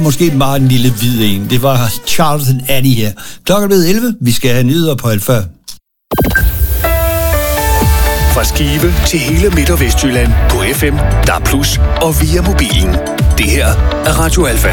Måske bare en lille hvid en. Det var Charles and Addie her. Klokken er blevet 11. Vi skal have nyheder på Alfa. Fra Skive til hele Midt- og Vestjylland på FM, DAB+ og via mobilen. Det her er Radio Alfa.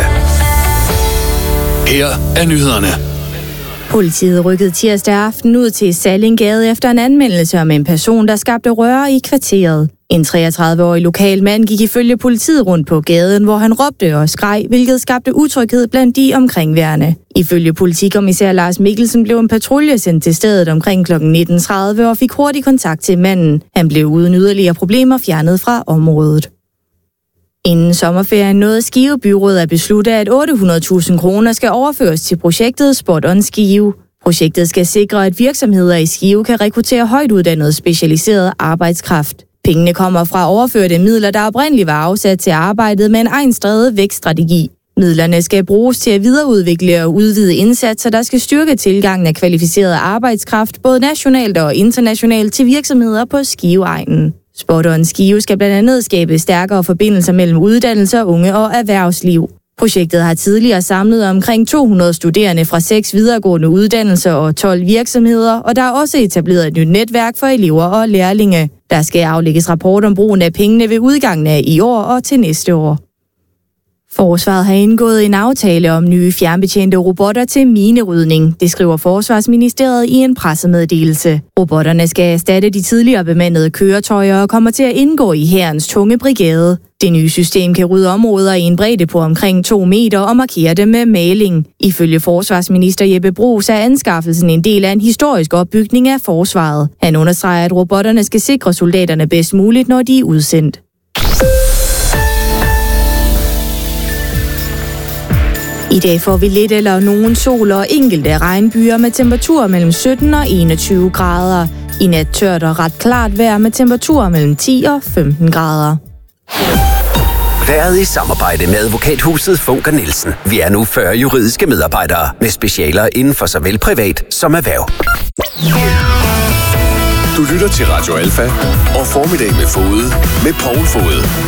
Her er nyhederne. Politiet rykkede tirsdag aften ud til Sallinggade efter en anmeldelse om en person, der skabte røre i kvarteret. En 33-årig lokal mand gik ifølge politiet rundt på gaden, hvor han råbte og skreg, hvilket skabte utryghed blandt de omkringværende. Ifølge politikommissær Lars Mikkelsen blev en patrulje sendt til stedet omkring kl. 19.30 og fik hurtig kontakt til manden. Han blev uden yderligere problemer fjernet fra området. Inden sommerferien nåede Skive Byråd at beslutte, at 800.000 kroner skal overføres til projektet Spot on Skive. Projektet skal sikre, at virksomheder i Skive kan rekruttere højt uddannet specialiseret arbejdskraft. Pengene kommer fra overførte midler, der oprindeligt var afsat til arbejdet med en egenstreget vækststrategi. Midlerne skal bruges til at videreudvikle og udvide indsatser, der skal styrke tilgangen af kvalificeret arbejdskraft, både nationalt og internationalt til virksomheder på Skiveegnen. Spot on Skive skal blandt andet skabe stærkere forbindelser mellem uddannelser, unge og erhvervsliv. Projektet har tidligere samlet omkring 200 studerende fra 6 videregående uddannelser og 12 virksomheder, og der er også etableret et nyt netværk for elever og lærlinge. Der skal aflægges rapport om brugen af pengene ved udgangen af i år og til næste år. Forsvaret har indgået en aftale om nye fjernbetjente robotter til minerydning. Det skriver Forsvarsministeriet i en pressemeddelelse. Robotterne skal erstatte de tidligere bemandede køretøjer og kommer til at indgå i hærens tunge brigade. Det nye system kan rydde områder i en bredde på omkring 2 meter og markere dem med maling. Ifølge forsvarsminister Jeppe Bruus er anskaffelsen en del af en historisk opbygning af forsvaret. Han understreger, at robotterne skal sikre soldaterne bedst muligt, når de er udsendt. I dag får vi lidt eller nogen sol og enkelte regnbyer med temperaturer mellem 17 og 21 grader. I nat tørt og ret klart vejr med temperaturer mellem 10 og 15 grader. Været i samarbejde med advokathuset Funker Nielsen. Vi er nu 40 juridiske medarbejdere med specialer inden for såvel privat som erhverv. Du lytter til Radio Alfa og Formiddag med Fode med Poul Fode.